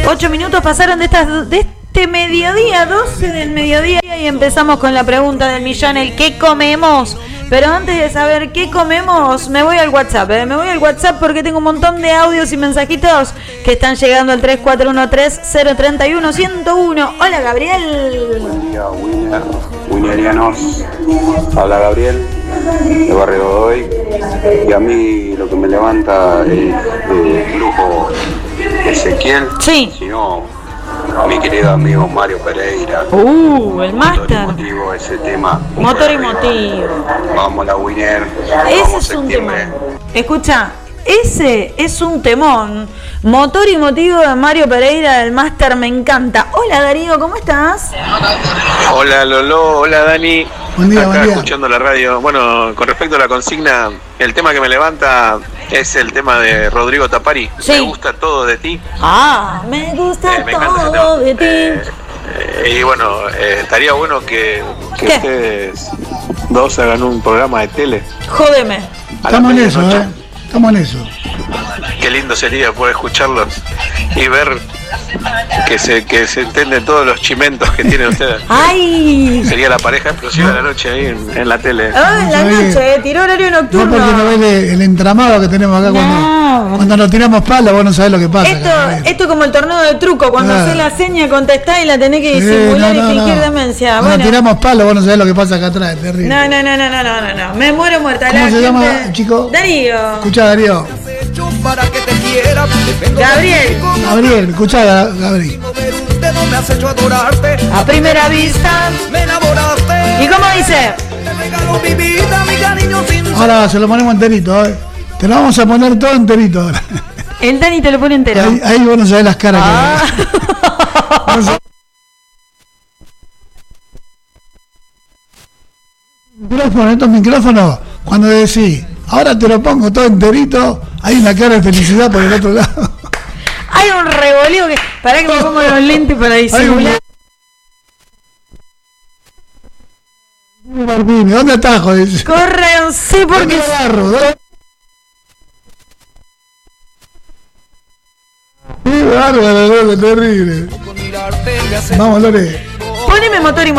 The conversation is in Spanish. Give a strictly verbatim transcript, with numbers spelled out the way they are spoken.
Ocho minutos pasaron de estas de este mediodía, doce del mediodía, y empezamos con la pregunta del millón, el ¿qué comemos? Pero antes de saber qué comemos, me voy al WhatsApp, ¿eh? Me voy al WhatsApp porque tengo un montón de audios y mensajitos que están llegando al tres cuatro uno tres cero tres uno uno cero uno. Hola, Gabriel. Buen día, Winner, Winnerianos. Habla Gabriel, de Barrio Godoy. Y a mí lo que me levanta es eh, el grupo Ezequiel. Sí. Si no, mi querido amigo Mario Pereira. Uh, el máster. Motor y motivo, ese tema. Motor y motivo. Vamos la Winner. Ese Vamos es un septiembre. temón. Escucha, ese es un temón. Motor y motivo de Mario Pereira del máster, me encanta. Hola, Darío, ¿cómo estás? Hola Lolo, hola Dani. Buen día, Acá buen día. escuchando la radio. Bueno, con respecto a la consigna, el tema que me levanta es el tema de Rodrigo Tapari. Sí. Me gusta todo de ti. Ah, me gusta Eh, me encanta ese todo tema. de ti. Eh, eh, y bueno, eh, estaría bueno que, que ¿Qué? ustedes dos hagan un programa de tele. Jódeme. a la Estamos en eso, medianoche. ¿eh? Estamos en eso. Qué lindo sería poder escucharlos y ver que se que se entienden todos los chimentos que tienen ustedes. ¡Ay! Sería la pareja explosiva de la noche ahí en, en la tele. Ah, en la No sabía. noche, eh, tiró horario No porque no nocturno. ves el, el entramado que tenemos acá No. cuando, cuando nos tiramos pala, vos no sabés lo que pasa. Esto, Gabriel. esto es como el torneo de truco, cuando Claro. haces la seña, contestás y la tenés que Sí, disimular no, no, y fingir no. demencia. Cuando Bueno. tiramos pala, vos no sabés lo que pasa acá atrás, es terrible. No, no, no, no, no, no, no, no. Me muero muerta. ¿Cómo La se llama, gente- chico? Darío. Escuchá, Darío. Para que te quiera, dependo Gabriel. de ti como Gabriel, escuchá, Ga- Gabriel. ver un dedo me has hecho adorarte. A primera vista. Me enamoraste. ¿Y cómo dice? Te regalo mi vida, mi cariño sin Ahora se lo ponemos enterito, ¿eh? Te lo vamos a poner todo enterito ahora. El Dani te lo pone entero. Ahí, ahí vos no sabés las caras Ah. que... No sabés. Micrófono, estos micrófonos, cuando decís, ahora te lo pongo todo enterito, hay una cara de felicidad por el otro lado. Hay un revoleo que. Pará que me pongo los lentes para Hay un... disimular. Martínez, ¿dónde estás, joder? Corre, sí, ¿Dónde porque. lo agarro? ¿Dónde- Qué bárbaro, loco, terrible. con mirarte me hace Vamos, Lore. Poneme motor y